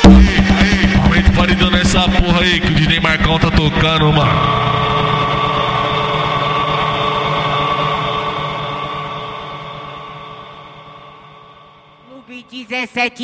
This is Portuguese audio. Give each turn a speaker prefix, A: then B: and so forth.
A: Aumenta o paredão nessa porra aí que o DJ Marcão tá tocando, mano.
B: No 17